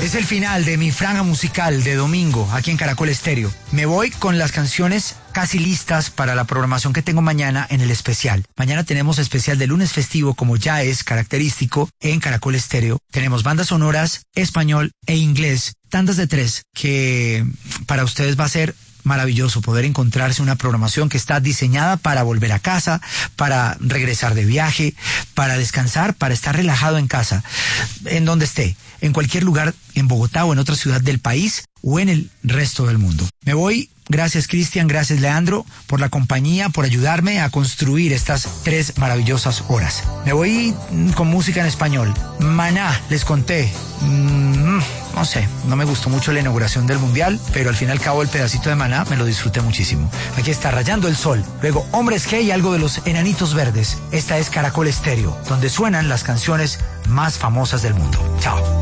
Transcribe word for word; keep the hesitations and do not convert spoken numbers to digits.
Es el final de mi franja musical de domingo aquí en Caracol Estéreo. Me voy con las canciones casi listas para la programación que tengo mañana en el especial. Mañana tenemos especial de lunes festivo, como ya es característico en Caracol Estéreo. Tenemos bandas sonoras, español e inglés, tandas de tres, que para ustedes va a ser maravilloso poder encontrarse una programación que está diseñada para volver a casa, para regresar de viaje, para descansar, para estar relajado en casa, en donde esté, en cualquier lugar, en Bogotá o en otra ciudad del país o en el resto del mundo. Me voy. Gracias, Cristian, gracias, Leandro, por la compañía, por ayudarme a construir estas tres maravillosas horas. Me voy con música en español. Maná, les conté. Mm, no sé, no me gustó mucho la inauguración del Mundial, pero al fin y al cabo el pedacito de Maná me lo disfruté muchísimo. Aquí está Rayando el Sol. Luego Hombres G y algo de los Enanitos Verdes. Esta es Caracol Estéreo, donde suenan las canciones más famosas del mundo. Chao.